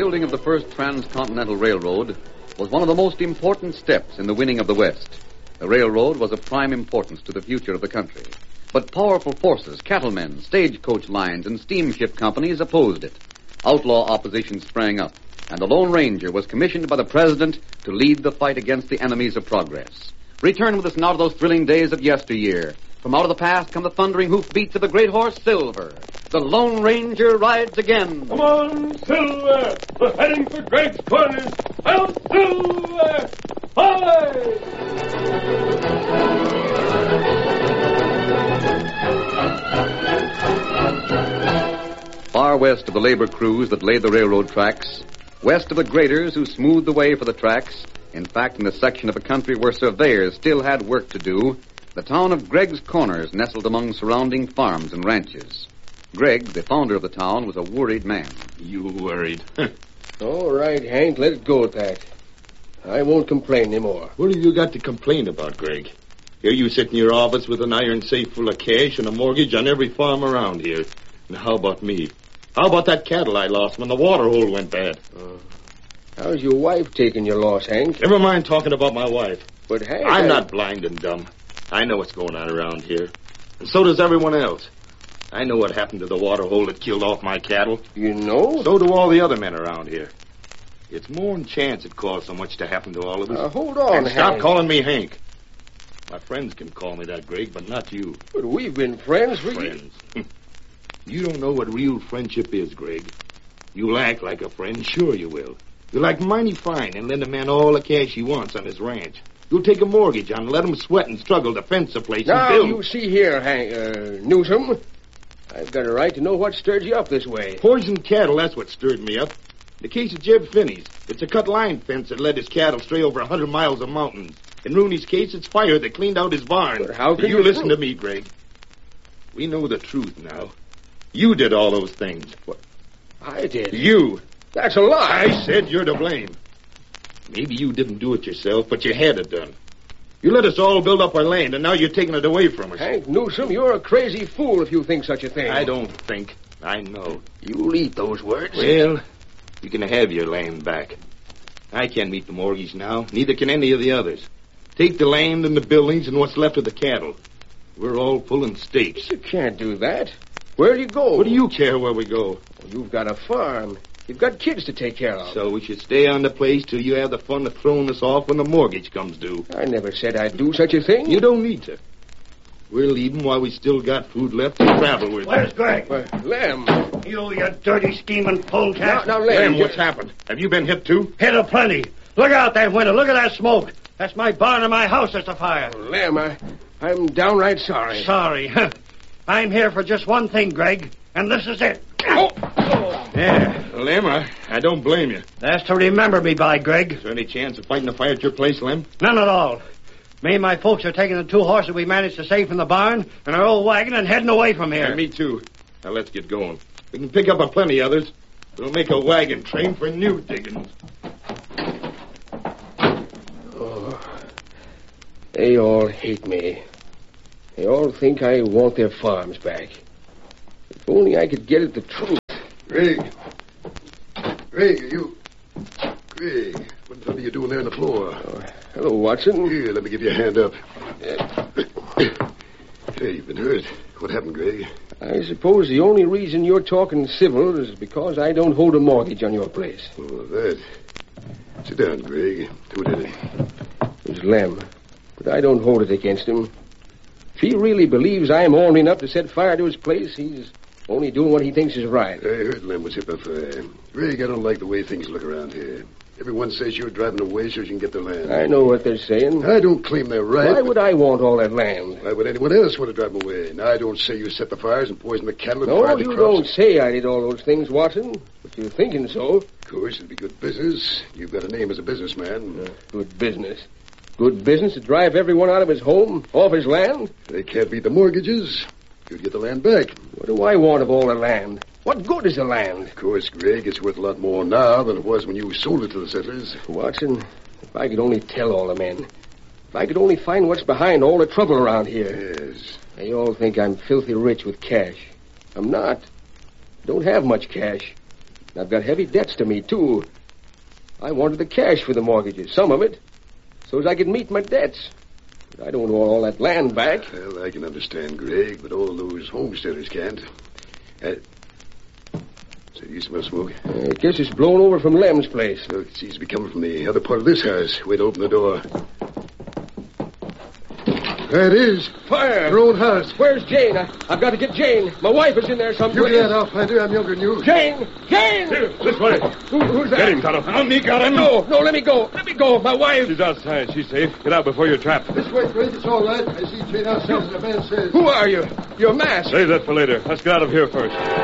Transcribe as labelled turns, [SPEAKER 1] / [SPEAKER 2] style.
[SPEAKER 1] building of the first transcontinental railroad was one of the most important steps in the winning of the West. The railroad was of prime importance to the future of the country. But powerful forces, cattlemen, stagecoach lines, and steamship companies opposed it. Outlaw opposition sprang up, and the Lone Ranger was commissioned by the President to lead the fight against the enemies of progress. Return with us now to those thrilling days of yesteryear. From out of the past come the thundering hoofbeats of the great horse Silver. The Lone Ranger rides again.
[SPEAKER 2] Come on, Silver! We're heading for Greg's Corners. Out, Silver! Hi!
[SPEAKER 1] Far west of the labor crews that laid the railroad tracks, west of the graders who smoothed the way for the tracks, in fact, in the section of the country where surveyors still had work to do, the town of Greg's Corners nestled among surrounding farms and ranches. Greg, the founder of the town, was a worried man.
[SPEAKER 3] You worried?
[SPEAKER 4] All right, Hank, let it go at that. I won't complain anymore.
[SPEAKER 3] What have you got to complain about, Greg? Here you sit in your office with an iron safe full of cash and a mortgage on every farm around here. And how about me? How about that cattle I lost when the water hole went bad?
[SPEAKER 4] How's your wife taking your loss, Hank?
[SPEAKER 3] Never mind talking about my wife.
[SPEAKER 4] But, Hank,
[SPEAKER 3] I'm not blind and dumb. I know what's going on around here. And so does everyone else. I know what happened to the water hole that killed off my cattle.
[SPEAKER 4] You know?
[SPEAKER 3] So do all the other men around here. It's more than chance it caused so much to happen to all of us.
[SPEAKER 4] Hold on,
[SPEAKER 3] and stop
[SPEAKER 4] Hank.
[SPEAKER 3] calling me Hank. My friends can call me that, Greg, but not you.
[SPEAKER 4] But we've been friends for
[SPEAKER 3] Friends. You don't know what real friendship is, Greg. You'll act like a friend, sure you will. You'll act mighty fine and lend a man all the cash he wants on his ranch. You'll take a mortgage on and let him sweat and struggle to fence the place
[SPEAKER 4] Now,
[SPEAKER 3] and build.
[SPEAKER 4] you see here, Hank, Newsom. I've got a right to know what stirred you up this way.
[SPEAKER 3] Poisoned cattle, that's what stirred me up. In the case of Jeb Finney's, it's a cut line fence that led his cattle stray over 100 miles of mountains. In Rooney's case, it's fire that cleaned out his barn.
[SPEAKER 4] But how can you
[SPEAKER 3] listen to me, Greg? We know the truth now. You did all those things.
[SPEAKER 4] What? I did?
[SPEAKER 3] You.
[SPEAKER 4] That's a lie.
[SPEAKER 3] I said you're to blame. Maybe you didn't do it yourself, but you had it done. You let us all build up our land, and now you're taking it away from us.
[SPEAKER 4] Hank Newsom, you're a crazy fool if you think such a thing.
[SPEAKER 3] I don't think. I know.
[SPEAKER 4] You'll eat those words.
[SPEAKER 3] Well, you can have your land back. I can't meet the mortgage now. Neither can any of the others. Take the land and the buildings and what's left of the cattle. We're all pulling stakes.
[SPEAKER 4] You can't do that. Where do you go?
[SPEAKER 3] What do you care where we go?
[SPEAKER 4] Well, you've got a farm. You've got kids to take care of.
[SPEAKER 3] So we should stay on the place till you have the fun of throwing us off when the mortgage comes due.
[SPEAKER 4] I never said I'd do such a thing.
[SPEAKER 3] You don't need to. We're leaving while we still got food left to travel with.
[SPEAKER 2] Where's Greg?
[SPEAKER 4] Lem.
[SPEAKER 2] You dirty scheming polecat.
[SPEAKER 4] Now, Lem,
[SPEAKER 3] What's happened? Have you been hit too?
[SPEAKER 2] Hit a plenty. Look out that window. Look at that smoke. That's my barn and my house that's afire.
[SPEAKER 4] Lem, I'm downright sorry.
[SPEAKER 2] Sorry. I'm here for just one thing, Greg, and this is it.
[SPEAKER 4] Oh.
[SPEAKER 3] Yeah, Lem, I don't blame you.
[SPEAKER 2] That's to remember me by, Greg.
[SPEAKER 3] Is there any chance of fighting a fire at your place, Lem?
[SPEAKER 2] None at all. Me and my folks are taking the 2 horses we managed to save from the barn and our old wagon and heading away from here.
[SPEAKER 3] And me too. Now let's get going. We can pick up a plenty others. We'll make a wagon train for new diggings.
[SPEAKER 4] They all hate me. They all think I want their farms back. If only I could get at the truth.
[SPEAKER 5] Greg, are you... Greg, what the hell are you doing there on the floor?
[SPEAKER 4] Hello, Watson.
[SPEAKER 5] Here, let me give you a hand up. Hey, you've been hurt. What happened, Greg?
[SPEAKER 4] I suppose the only reason you're talking civil is because I don't hold a mortgage on your place.
[SPEAKER 5] Oh, that. Sit down, Greg. Who did it?
[SPEAKER 4] It was Lem, but I don't hold it against him. If he really believes I'm ornery enough to set fire to his place, he's only doing what he thinks is right.
[SPEAKER 5] I heard Lem was hit by fire. Greg, I don't like the way things look around here. Everyone says you're driving away so you can get the land.
[SPEAKER 4] I know what they're saying.
[SPEAKER 5] I don't claim they're right.
[SPEAKER 4] Why would I want all that land?
[SPEAKER 5] Why would anyone else want to drive them away? Now, I don't say you set the fires and poison the cattle and
[SPEAKER 4] No,
[SPEAKER 5] fry the
[SPEAKER 4] you
[SPEAKER 5] crops.
[SPEAKER 4] don't say I did all those things, Watson. But you're thinking so.
[SPEAKER 5] Of course, it'd be good business. You've got a name as a businessman.
[SPEAKER 4] Good business. Good business to drive everyone out of his home, off his land?
[SPEAKER 5] They can't beat the mortgages. You'd get the land back.
[SPEAKER 4] What do I want of all the land? What good is the land?
[SPEAKER 5] Of course, Greg, it's worth a lot more now than it was when you sold it to the settlers.
[SPEAKER 4] Watson, if I could only tell all the men. If I could only find what's behind all the trouble around here.
[SPEAKER 5] Yes.
[SPEAKER 4] They all think I'm filthy rich with cash. I'm not. Don't have much cash. I've got heavy debts to meet, too. I wanted the cash for the mortgages, some of it, so as I could meet my debts. But I don't want all that land back.
[SPEAKER 5] Well, I can understand, Greg, but all those homesteaders can't. So you smell smoke?
[SPEAKER 4] I guess it's blown over from Lem's place.
[SPEAKER 5] Look, it seems to be coming from the other part of this house. Way to open the door. There it is.
[SPEAKER 4] Fire!
[SPEAKER 5] Your own house.
[SPEAKER 4] Where's Jane? I've got to get Jane. My wife is in there someplace.
[SPEAKER 5] You get that, Alfinder. I'm younger than you.
[SPEAKER 4] Jane! Jane!
[SPEAKER 2] Here, this way.
[SPEAKER 4] Who's that?
[SPEAKER 2] Get him, Tonto. Me got him.
[SPEAKER 4] No, let me go. Let me go. My wife.
[SPEAKER 2] She's outside. She's safe. Get out before you're trapped.
[SPEAKER 5] This way, Greg. It's all right. I see Jane outside, as the man says.
[SPEAKER 4] Who are you? You're masked.
[SPEAKER 2] Save that for later. Let's get out of here first.